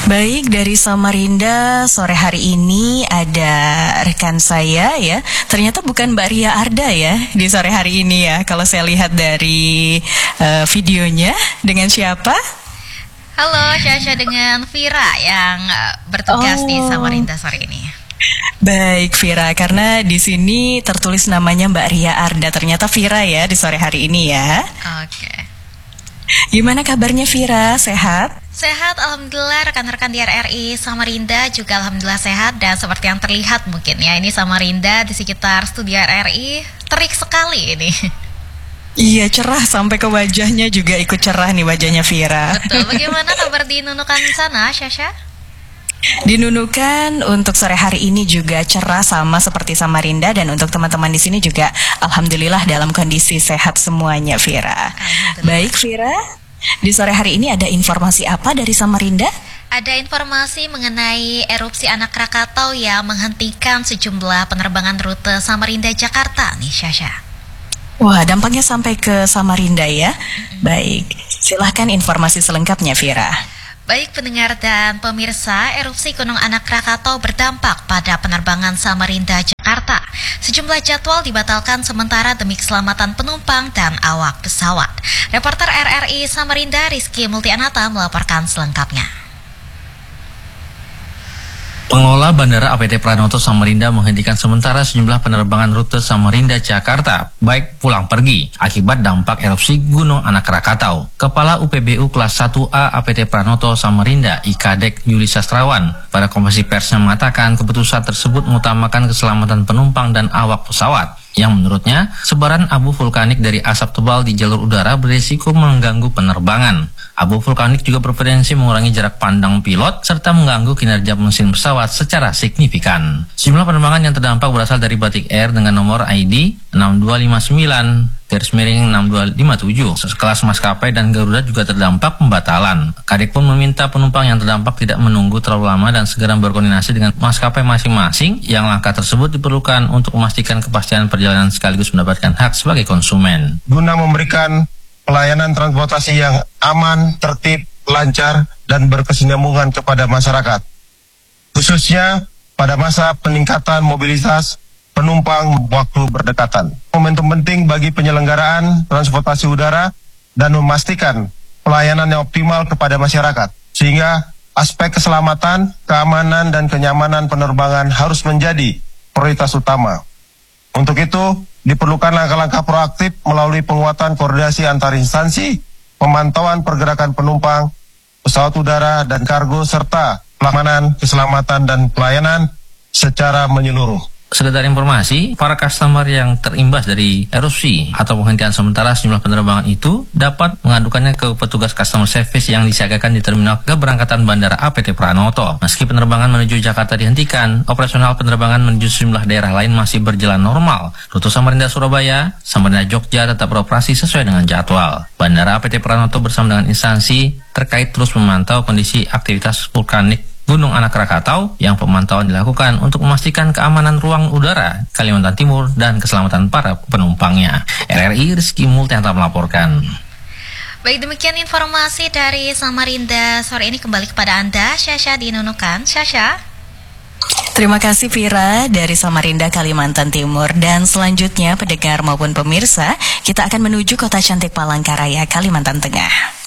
Baik, dari Samarinda sore hari ini ada rekan saya ya. Ternyata bukan Mbak Ria Arda ya di sore hari ini ya. Kalau saya lihat dari videonya, dengan siapa? Halo, Syasha dengan Vira yang bertugas di Samarinda sore ini. Baik Vira, karena di sini tertulis namanya Mbak Ria Arda. Ternyata Vira ya di sore hari ini ya. Oke. Gimana kabarnya Vira? Sehat? Sehat, alhamdulillah. Rekan-rekan di RRI Samarinda juga alhamdulillah sehat. Dan seperti yang terlihat mungkin ya, ini Samarinda di sekitar studio RRI terik sekali ini. Iya, cerah sampai ke wajahnya juga ikut cerah nih wajahnya Vira. Betul, bagaimana kabar di Nunukan sana, Syasha? Di Nunukan untuk sore hari ini juga cerah sama seperti Samarinda, dan untuk teman-teman di sini juga alhamdulillah dalam kondisi sehat semuanya, Vira. Baik Vira, di sore hari ini ada informasi apa dari Samarinda? Ada informasi mengenai erupsi anak Krakatau yang menghentikan sejumlah penerbangan rute Samarinda Jakarta nih, Syasha. Wah, dampaknya sampai ke Samarinda ya. Baik, silahkan informasi selengkapnya Vira. Baik pendengar dan pemirsa, erupsi Gunung Anak Krakatau berdampak pada penerbangan Samarinda Jakarta. Sejumlah jadwal dibatalkan sementara demi keselamatan penumpang dan awak pesawat. Reporter RRI Samarinda Rizky Multianata melaporkan selengkapnya. Pengelola Bandara APT Pranoto Samarinda menghentikan sementara sejumlah penerbangan rute Samarinda Jakarta, baik pulang pergi, akibat dampak erupsi Gunung Anak Krakatau. Kepala UPBU kelas 1A APT Pranoto Samarinda, Ikadek Yuli Sastrawan, pada konferensi persnya mengatakan keputusan tersebut mengutamakan keselamatan penumpang dan awak pesawat. Yang menurutnya, sebaran abu vulkanik dari asap tebal di jalur udara berisiko mengganggu penerbangan. Abu vulkanik juga berpotensi mengurangi jarak pandang pilot serta mengganggu kinerja mesin pesawat secara signifikan. Sejumlah penerbangan yang terdampak berasal dari Batik Air dengan nomor ID 6259-6257. Sekelas maskapai dan Garuda juga terdampak pembatalan. Kadek pun meminta penumpang yang terdampak tidak menunggu terlalu lama dan segera berkoordinasi dengan maskapai masing-masing. Yang langkah tersebut diperlukan untuk memastikan kepastian perjalanan sekaligus mendapatkan hak sebagai konsumen. Guna memberikan pelayanan transportasi yang aman, tertib, lancar, dan berkesinambungan kepada masyarakat, khususnya pada masa peningkatan mobilitas penumpang waktu berdekatan. Momentum penting bagi penyelenggaraan transportasi udara dan memastikan pelayanan yang optimal kepada masyarakat, sehingga aspek keselamatan, keamanan, dan kenyamanan penerbangan harus menjadi prioritas utama. Untuk itu, diperlukan langkah-langkah proaktif melalui penguatan koordinasi antar instansi, pemantauan pergerakan penumpang, pesawat udara dan kargo, serta pengamanan, keselamatan, dan pelayanan secara menyeluruh. Sekedar informasi, para customer yang terimbas dari erupsi atau penghentian sementara sejumlah penerbangan itu dapat mengadukannya ke petugas customer service yang disiagakan di terminal keberangkatan Bandara APT Pranoto. Meski penerbangan menuju Jakarta dihentikan, operasional penerbangan menuju sejumlah daerah lain masih berjalan normal. Rute Samarinda Surabaya, Samarinda Jogja tetap beroperasi sesuai dengan jadwal. Bandara APT Pranoto bersama dengan instansi terkait terus memantau kondisi aktivitas vulkanik Gunung Anak Krakatau yang pemantauan dilakukan untuk memastikan keamanan ruang udara Kalimantan Timur dan keselamatan para penumpangnya. RRI Rizky Multianata melaporkan. Baik, demikian informasi dari Samarinda sore ini. Kembali kepada Anda, Syasha di Nunukan. Syasha. Terima kasih Vira dari Samarinda, Kalimantan Timur. Dan selanjutnya pendengar maupun pemirsa, kita akan menuju kota cantik Palangkaraya, Kalimantan Tengah.